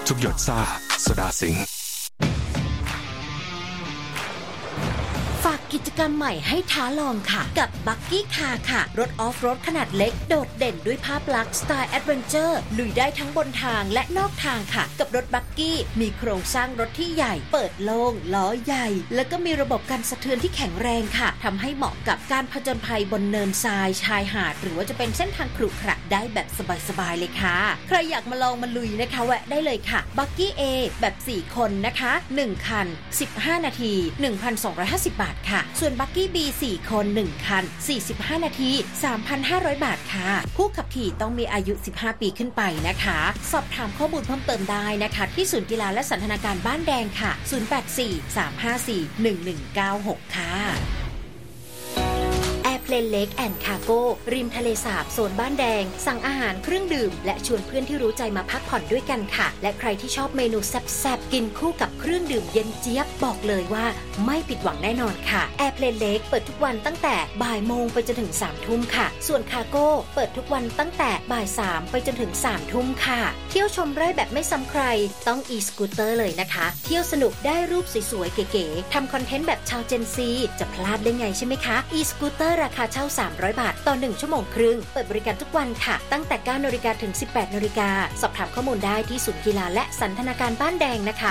ทุกหยดซ่าโซดาสิงห์ฝากกิจกรรมใหม่ให้ท้าลองค่ะกับบักกี้คาร์ค่ะรถออฟโรดขนาดเล็กโดดเด่นด้วยภาพลักษณ์สไตล์แอดเวนเจอร์ลุยได้ทั้งบนทางและนอกทางค่ะกับรถบักกี้มีโครงสร้างรถที่ใหญ่เปิดโล่งล้อใหญ่แล้วก็มีระบบกันสะเทือนที่แข็งแรงค่ะทำให้เหมาะกับการผจญภัยบนเนินทรายชายหาดหรือว่าจะเป็นเส้นทางขรุขระได้แบบสบายๆเลยค่ะใครอยากมาลองมาลุยนะคะแวะได้เลยค่ะบักกี้ A แบบ4คนนะคะ1คัน15นาที 1,250 บาทค่ะส่วนบักกี้ B 4คน1คัน45นาที 3,500 บาทค่ะผู้ขับขี่ต้องมีอายุ15ปีขึ้นไปนะคะสอบถามข้อมูลเพิ่มเติมได้นะคะที่ศูนย์กีฬาและสันทนาการบ้านแดงค่ะ0843541196ค่ะเลนเล็กแอนด์คาโก้ริมทะเลสาบโซนบ้านแดงสั่งอาหารเครื่องดื่มและชวนเพื่อนที่รู้ใจมาพักผ่อนด้วยกันค่ะและใครที่ชอบเมนูแซ่บๆกินคู่กับเครื่องดื่มเย็นเจี๊ยบบอกเลยว่าไม่ผิดหวังแน่นอนค่ะแอร์เพลนเล็กเปิดทุกวันตั้งแต่บ่ายโมงไปจนถึง3ทุ่มค่ะส่วนคาโก้เปิดทุกวันตั้งแต่บ่าย3ไปจนถึง3ทุ่มค่ะเที่ยวชมไร่แบบไม่ซ้ำใครต้องอีสกูตเตอร์เลยนะคะเที่ยวสนุกได้รูปสวยๆเก๋ๆทำคอนเทนต์แบบชาวเจนซีจะพลาดได้ไงใช่ไหมคะอีสกูตเตอร์ราคาเช่า300 บาทต่อ1ชั่วโมงครึ่งเปิดบริการทุกวันค่ะตั้งแต่ 9:00 นถึง 18:00 นสอบถามข้อมูลได้ที่ศูนย์กีฬาและสันทนาการบ้านแดงนะคะ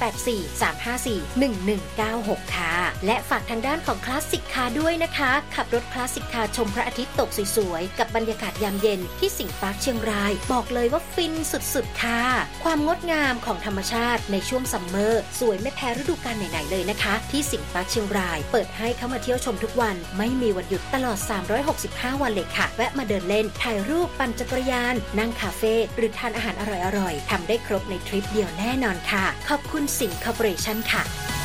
0843541196ค่ะและฝากทางด้านของคลาสสิกคาร์ด้วยนะคะขับรถคลาสสิกคาร์ชมพระอาทิตย์ตกสวยๆกับบรรยากาศยามเย็นที่สิงห์ปาร์คเชียงรายบอกเลยว่าฟินสุดๆค่ะความงดงามของธรรมชาติในช่วงซัมเมอร์สวยไม่แพ้ฤดูกาลไหนๆเลยนะคะที่สิงห์ปาร์คเชียงรายเปิดให้เข้ามาเที่ยวชมทุกวันไม่มีวันหยุดตลอด365 วันเลยค่ะแวะมาเดินเล่นถ่ายรูปปั่นจักรยานนั่งคาเฟ่หรือทานอาหารอร่อยๆทำได้ครบในทริปเดียวแน่นอนค่ะขอบคุณสิงห์คอร์ปอเรชั่นค่ะ